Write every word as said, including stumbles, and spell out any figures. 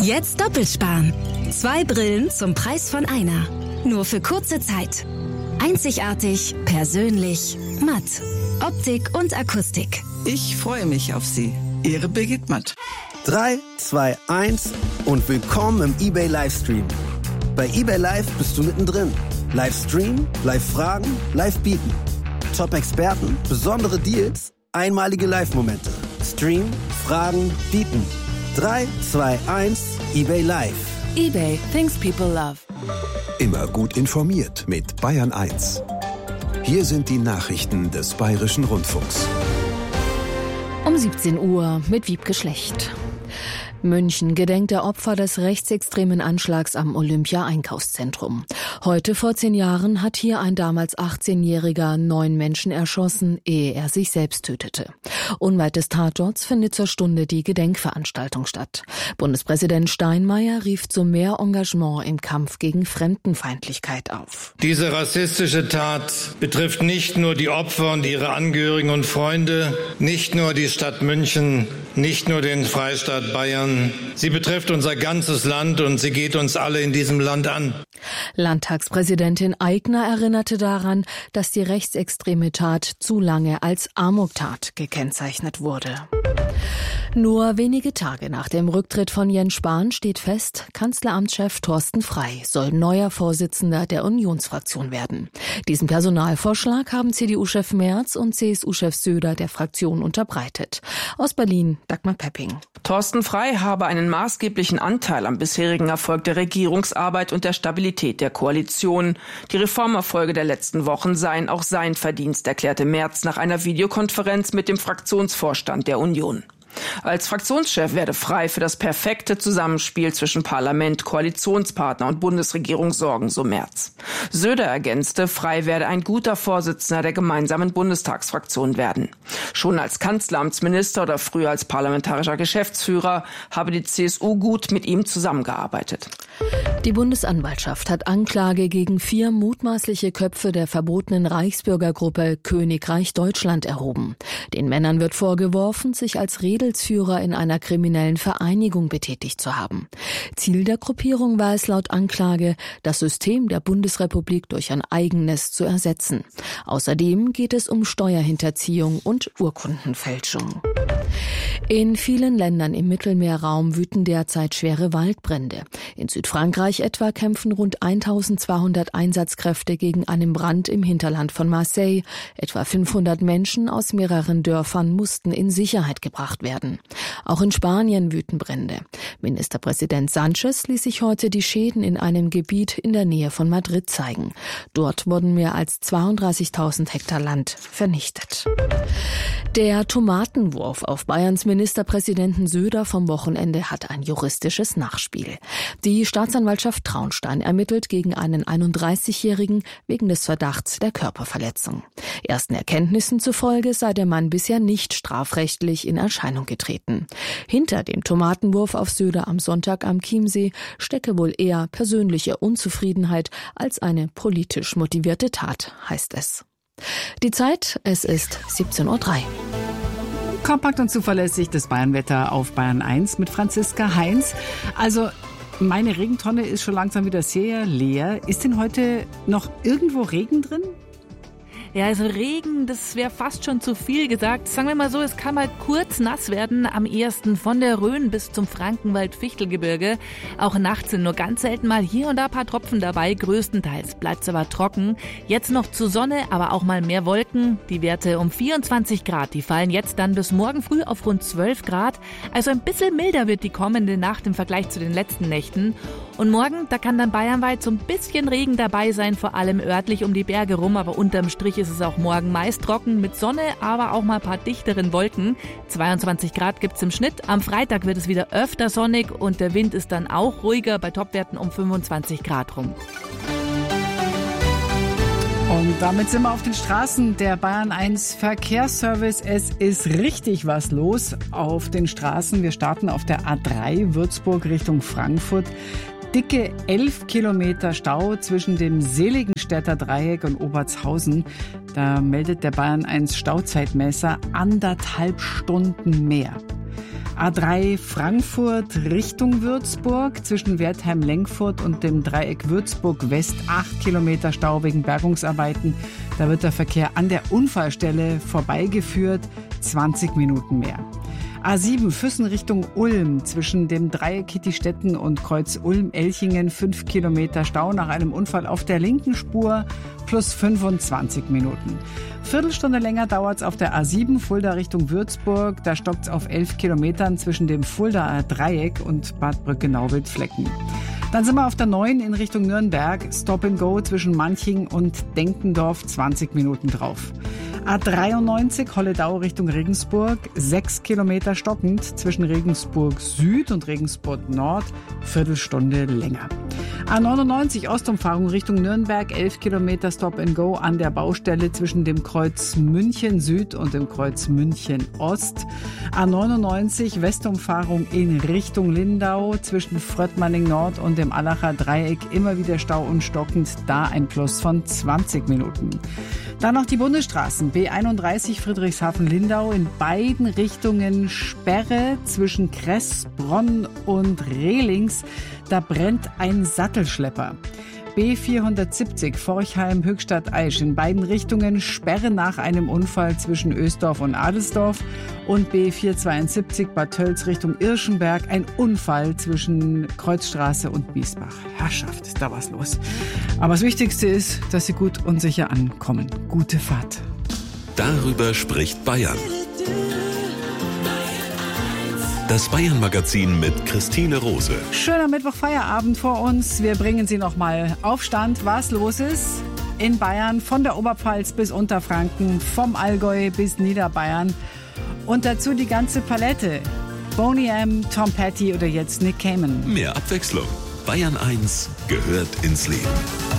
Jetzt doppelt sparen. Zwei Brillen zum Preis von einer. Nur für kurze Zeit. Einzigartig, persönlich, matt. Optik und Akustik. Ich freue mich auf Sie. Ihre Birgit Matt. drei, zwei, eins und willkommen im eBay Livestream. Bei eBay Live bist du mittendrin. Livestream, Live-Fragen, Live-Bieten. Top-Experten, besondere Deals, einmalige Live-Momente. Stream, Fragen, Bieten. drei, zwei, eins, eBay Live. eBay, things people love. Immer gut informiert mit Bayern eins. Hier sind die Nachrichten des Bayerischen Rundfunks. Um siebzehn Uhr mit Wiebke Schlecht. München gedenkt der Opfer des rechtsextremen Anschlags am Olympia-Einkaufszentrum. Heute vor zehn Jahren hat hier ein damals achtzehnjähriger neun Menschen erschossen, ehe er sich selbst tötete. Unweit des Tatorts findet zur Stunde die Gedenkveranstaltung statt. Bundespräsident Steinmeier rief zu mehr Engagement im Kampf gegen Fremdenfeindlichkeit auf. Diese rassistische Tat betrifft nicht nur die Opfer und ihre Angehörigen und Freunde, nicht nur die Stadt München, nicht nur den Freistaat Bayern. Sie betrifft unser ganzes Land und sie geht uns alle in diesem Land an. Landtagspräsidentin Aigner erinnerte daran, dass die rechtsextreme Tat zu lange als Amoktat gekennzeichnet wurde. Nur wenige Tage nach dem Rücktritt von Jens Spahn steht fest, Kanzleramtschef Thorsten Frey soll neuer Vorsitzender der Unionsfraktion werden. Diesen Personalvorschlag haben C D U-Chef Merz und C S U-Chef Söder der Fraktion unterbreitet. Aus Berlin, Dagmar Pepping. Thorsten Frey habe einen maßgeblichen Anteil am bisherigen Erfolg der Regierungsarbeit und der Stabilität der Koalition. Die Reformerfolge der letzten Wochen seien auch sein Verdienst, erklärte Merz nach einer Videokonferenz mit dem Fraktionsvorstand der Union. Als Fraktionschef werde Frey für das perfekte Zusammenspiel zwischen Parlament, Koalitionspartner und Bundesregierung sorgen, so Merz. Söder ergänzte, Frey werde ein guter Vorsitzender der gemeinsamen Bundestagsfraktion werden. Schon als Kanzleramtsminister oder früher als parlamentarischer Geschäftsführer habe die C S U gut mit ihm zusammengearbeitet. Die Bundesanwaltschaft hat Anklage gegen vier mutmaßliche Köpfe der verbotenen Reichsbürgergruppe Königreich Deutschland erhoben. Den Männern wird vorgeworfen, sich als Redelsführer in einer kriminellen Vereinigung betätigt zu haben. Ziel der Gruppierung war es laut Anklage, das System der Bundesrepublik durch ein eigenes zu ersetzen. Außerdem geht es um Steuerhinterziehung und Urkundenfälschung. In vielen Ländern im Mittelmeerraum wüten derzeit schwere Waldbrände. In Südfrankreich etwa kämpfen rund eintausendzweihundert Einsatzkräfte gegen einen Brand im Hinterland von Marseille. Etwa fünfhundert Menschen aus mehreren Dörfern mussten in Sicherheit gebracht werden. Auch in Spanien wüten Brände. Ministerpräsident Sánchez ließ sich heute die Schäden in einem Gebiet in der Nähe von Madrid zeigen. Dort wurden mehr als zweiunddreißigtausend Hektar Land vernichtet. Der Tomatenwurf auf Bayerns Ministerpräsidenten Söder vom Wochenende hat ein juristisches Nachspiel. Die Staatsanwaltschaft Traunstein ermittelt gegen einen einunddreißigjährigen wegen des Verdachts der Körperverletzung. Ersten Erkenntnissen zufolge sei der Mann bisher nicht strafrechtlich in Erscheinung getreten. Hinter dem Tomatenwurf auf Söder am Sonntag am Chiemsee stecke wohl eher persönliche Unzufriedenheit als eine politisch motivierte Tat, heißt es. Die Zeit, es ist siebzehn Uhr drei. Kompakt und zuverlässig das Bayernwetter auf Bayern eins mit Franziska Heinz. Also meine Regentonne ist schon langsam wieder sehr leer. Ist denn heute noch irgendwo Regen drin? Ja, also Regen, das wäre fast schon zu viel gesagt. Sagen wir mal so, es kann mal kurz nass werden, am ehesten von der Rhön bis zum Frankenwald-Fichtelgebirge. Auch nachts sind nur ganz selten mal hier und da ein paar Tropfen dabei. Größtenteils bleibt es aber trocken. Jetzt noch zur Sonne, aber auch mal mehr Wolken. Die Werte um vierundzwanzig Grad, die fallen jetzt dann bis morgen früh auf rund zwölf Grad. Also ein bisschen milder wird die kommende Nacht im Vergleich zu den letzten Nächten. Und morgen, da kann dann bayernweit so ein bisschen Regen dabei sein, vor allem örtlich um die Berge rum, aber unterm Strich ist es auch morgen meist trocken mit Sonne, aber auch mal ein paar dichteren Wolken. zweiundzwanzig Grad gibt's im Schnitt. Am Freitag wird es wieder öfter sonnig und der Wind ist dann auch ruhiger, bei Topwerten um fünfundzwanzig Grad rum. Und damit sind wir auf den Straßen der Bayern eins Verkehrsservice. Es ist richtig was los auf den Straßen. Wir starten auf der A drei Würzburg Richtung Frankfurt. Dicke elf Kilometer Stau zwischen dem Seligenstädter Dreieck und Obertshausen. Da meldet der Bayern eins Stauzeitmesser anderthalb Stunden mehr. A drei Frankfurt Richtung Würzburg zwischen Wertheim-Lengfurt und dem Dreieck Würzburg-West. Acht Kilometer Stau wegen Bergungsarbeiten. Da wird der Verkehr an der Unfallstelle vorbeigeführt. zwanzig Minuten mehr. A sieben Füssen Richtung Ulm zwischen dem Dreieck Kittistetten und Kreuz Ulm-Elchingen. Fünf Kilometer Stau nach einem Unfall auf der linken Spur plus fünfundzwanzig Minuten. Viertelstunde länger dauert's auf der A sieben Fulda Richtung Würzburg. Da stockt's auf elf Kilometern zwischen dem Fuldaer Dreieck und Bad Brücke-Nauwild-Flecken. Dann sind wir auf der neun in Richtung Nürnberg. Stop and Go zwischen Manching und Denkendorf. zwanzig Minuten drauf. A dreiundneunzig Holledau Richtung Regensburg. Sechs Kilometer stockend zwischen Regensburg Süd und Regensburg Nord. Viertelstunde länger. A neunundneunzig Ostumfahrung Richtung Nürnberg. elf Kilometer Stop and Go an der Baustelle zwischen dem Kreuz München Süd und dem Kreuz München Ost. A neunundneunzig Westumfahrung in Richtung Lindau zwischen Fröttmanning Nord und dem Allacher Dreieck. Immer wieder Stau und stockend. Da ein Plus von zwanzig Minuten. Dann noch die Bundesstraßen. B einunddreißig Friedrichshafen-Lindau in beiden Richtungen Sperre zwischen Kressbronn und Rehlings. Da brennt ein Sattelschlepper. B vierhundertsiebzig Forchheim-Höchstadt-Aisch in beiden Richtungen Sperre nach einem Unfall zwischen Ösdorf und Adelsdorf. Und B vierhundertzweiundsiebzig Bad Tölz Richtung Irschenberg, ein Unfall zwischen Kreuzstraße und Biesbach. Herrschaft, ist da was los. Aber das Wichtigste ist, dass Sie gut und sicher ankommen. Gute Fahrt. Darüber spricht Bayern. Das Bayern-Magazin mit Christine Rose. Schöner Mittwoch-Feierabend vor uns. Wir bringen Sie noch mal auf Stand, was los ist in Bayern, von der Oberpfalz bis Unterfranken, vom Allgäu bis Niederbayern. Und dazu die ganze Palette. Boney M., Tom Petty oder jetzt Nick Cayman. Mehr Abwechslung. Bayern eins gehört ins Leben.